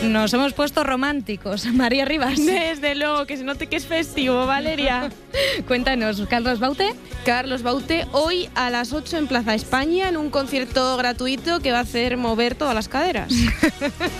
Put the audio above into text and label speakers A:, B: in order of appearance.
A: Nos hemos puesto románticos. María Rivas.
B: Desde luego, que se note que es festivo, Valeria.
A: Cuéntanos, Carlos Baute.
B: Carlos Baute, hoy a las 8 en Plaza España, en un concierto gratuito que va a hacer mover todas las caderas.